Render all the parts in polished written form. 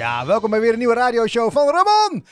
Ja, welkom bij weer een nieuwe radioshow van Ramon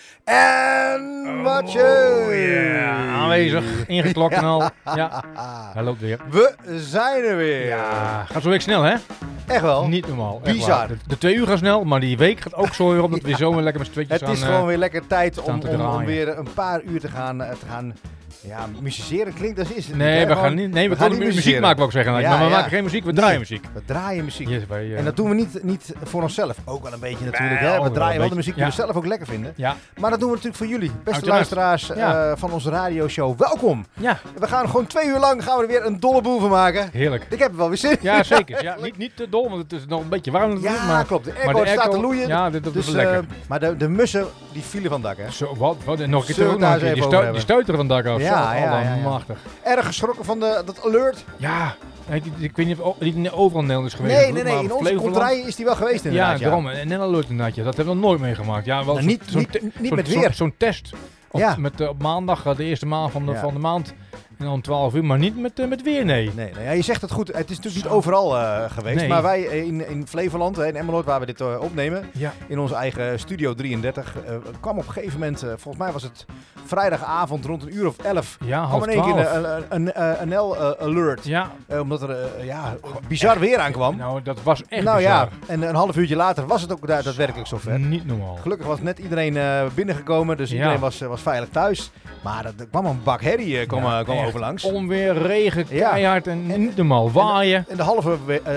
en Matje. Yeah. Aanwezig, ingeklokt en al. Ja, hij loopt weer. We zijn er weer. Ja, gaat zo week snel, hè? Echt wel. Niet normaal. echt Bizar. waar. De 2 uur gaan snel, maar die week gaat ook zo weer op dat we zo weer lekker met z'n tweetjes Het aan... is gewoon weer lekker tijd staan om te draaien. weer een paar uur te gaan ja, musiceren klinkt dat is het Nee, niet, we hè? gaan niet muziek musiceren. maken, wou ik zeggen. Ja, maar we ja. maken geen muziek, we draaien muziek. We draaien muziek. Yes, wij, En dat doen we niet voor onszelf. Ook wel een beetje natuurlijk. Hè? wel We een draaien wel de beetje, muziek die ja. we zelf ook lekker vinden. Ja, Maar dat doen we natuurlijk voor jullie. Beste Uiteraard. luisteraars Ja. van onze radioshow. Welkom. ja, We gaan gewoon 2 uur lang gaan we er weer een dolle boel van maken. heerlijk. Ik heb er wel weer zin in. Ja, zeker. Ja, niet te dol, want het is nog een beetje warm natuurlijk. Ja, maar, klopt. De maar airco staat te loeien. Ja, dat is Dus, wel lekker. maar de mussen die vielen van het dak, hè? Zo, wat? En nog een keer Zullen we terug, het daar eens nog een keer. even over hebben? Die stuiteren van het dak af. Ja, Zo, ja, allemachtig. ja, ja. Erg geschrokken van dat alert. Ja, ik weet niet of niet overal in Nederland is geweest. Nee. maar In onze Flevoland- contraille is die wel geweest Ja, inderdaad. daarom. En Nel Alert inderdaad. Ja. Dat hebben we nog nooit meegemaakt. Ja, wel Nou, niet met weer. Zo'n test. Ja. Op maandag, de eerste maand van de Ja. maand. En dan 12 uur, maar niet met weer, nee. Nee, ja, je zegt het goed. Het is natuurlijk niet overal geweest. Nee. Maar wij in Flevoland, in Emmeloord, waar we dit opnemen, Ja. in onze eigen Studio 33, kwam op een gegeven moment, volgens mij was het vrijdagavond rond 11:00, Ja, kwam half in één keer 12. een NL-alert. Ja. Omdat er bizar weer aankwam. Nou, dat was echt Nou bizar. ja, en een half uurtje later was het ook daadwerkelijk zover. Niet normaal. Gelukkig was net iedereen binnengekomen, dus Ja. iedereen was veilig thuis. Maar er kwam een bak herrie kwam Ja, echt. overlangs. Onweer, regen, Ja. keihard en niet normaal. Waaien. In de halve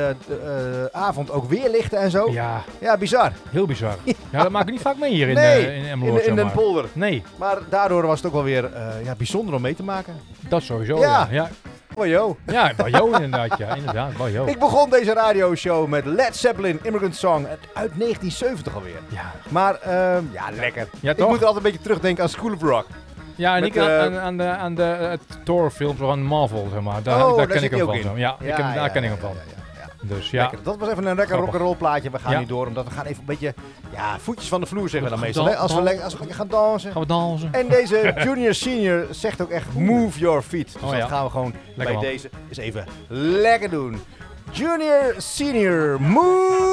avond ook weerlichten en zo. Ja, Ja, bizar. heel bizar. Ja, dat maken we niet vaak mee hier in Emmeloord. in zeg Den maar. polder. Nee, Maar daardoor was het ook wel weer bijzonder om mee te maken. dat sowieso. Ja. Ja, Wajo. ja Bajo inderdaad. Ja, inderdaad. Bajo. Ik begon deze radioshow met Led Zeppelin, Immigrant Song, uit 1970 alweer. Ja. Maar, lekker. Ja, Ik toch? moet altijd een beetje terugdenken aan School of Rock. Ja, en Met, ik aan de Thor-films van Marvel, zeg maar. Daar daar ken zit ik hij hem ook van. in. Ja, daar ken ik hem van. Ja. Dus ja. Lekker. Dat was even een lekker Grappig. rock'n'roll plaatje. We gaan Ja. nu door, omdat we gaan even een beetje, voetjes van de vloer zeggen we dan Gaan meestal. Hè? dan- Als we gaan dansen. Gaan we dansen? En deze junior senior zegt ook echt move your feet. Dus Oh dat ja. gaan we gewoon Lekker bij man. deze eens even lekker doen. Junior senior move